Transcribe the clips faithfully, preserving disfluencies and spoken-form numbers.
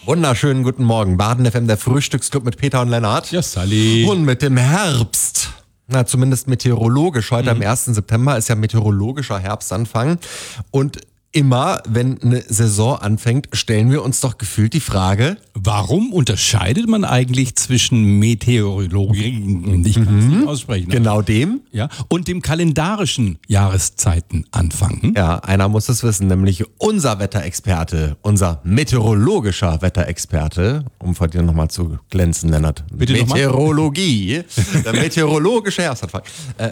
Wunderschönen guten Morgen. Baden F M, der Frühstücksclub mit Peter und Lennart. Ja, Sally. Und mit dem Herbst. Na, zumindest meteorologisch. Heute mhm. am ersten September ist ja meteorologischer Herbstanfang. Und immer, wenn eine Saison anfängt, stellen wir uns doch gefühlt die Frage: Warum unterscheidet man eigentlich zwischen Meteorologie, ich kann es Mhm. nicht aussprechen, genau dem? ja, und dem kalendarischen Jahreszeitenanfang? Hm? Ja, einer muss es wissen, nämlich unser Wetterexperte, unser meteorologischer Wetterexperte, um vor dir nochmal zu glänzen, Lennart. Bitte noch mal? Meteorologie, der meteorologische Herbstanfang. Äh,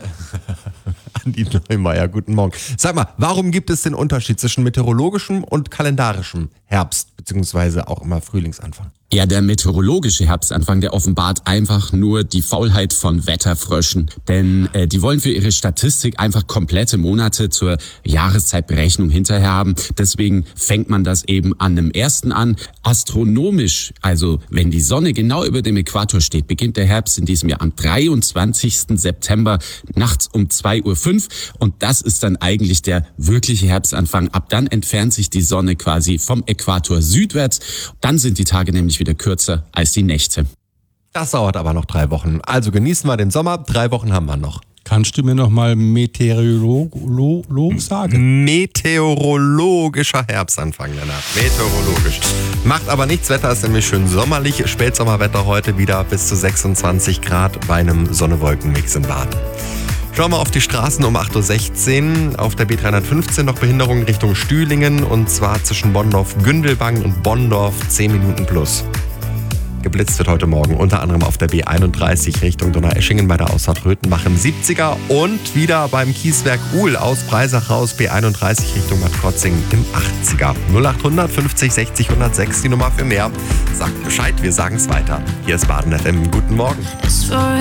Andi Neumeier, guten Morgen. Sag mal, warum gibt es den Unterschied zwischen meteorologischem und kalendarischem Herbst, beziehungsweise auch immer Frühlingsanfang? Ja, der meteorologische Herbstanfang, der offenbart einfach nur die Faulheit von Wetterfröschen. Denn äh, die wollen für ihre Statistik einfach komplette Monate zur Jahreszeitberechnung hinterher haben. Deswegen fängt man das eben an dem ersten an. Astronomisch, also wenn die Sonne genau über dem Äquator steht, beginnt der Herbst in diesem Jahr am dreiundzwanzigsten September nachts um zwei Uhr fünf. Und das ist dann eigentlich der wirkliche Herbstanfang. Ab dann entfernt sich die Sonne quasi vom Äquator südwärts. Dann sind die Tage nämlich wieder kürzer als die Nächte. Das dauert aber noch drei Wochen. Also genießen wir den Sommer. Drei Wochen haben wir noch. Kannst du mir nochmal Meteorolog Lo- Log sagen? Meteorologischer Herbstanfang, Lennart. Meteorologisch. Macht aber nichts. Wetter ist nämlich schön sommerlich. Spätsommerwetter heute wieder bis zu sechsundzwanzig Grad bei einem Sonne-Wolken-Mix in Baden. Schauen wir auf die Straßen um acht Uhr sechzehn. Auf der B dreihundertfünfzehn noch Behinderungen Richtung Stühlingen, und zwar zwischen Bonndorf-Gündelbang und Bonndorf zehn Minuten plus. Geblitzt wird heute Morgen unter anderem auf der B einunddreißig Richtung Donaueschingen bei der Ausfahrt Röthenbach im siebziger und wieder beim Kieswerk Uhl aus Breisach raus B einunddreißig Richtung Bad Krotzingen im achtziger. null achthundert fünfzig sechzig hundertsechs die Nummer für mehr. Sagt Bescheid, wir sagen es weiter. Hier ist Baden F M. Guten Morgen.